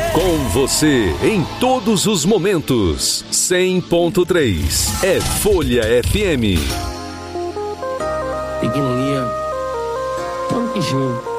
Com você em todos os momentos. 100.3 é Folha FM. Ignoria. Vamos que jogo.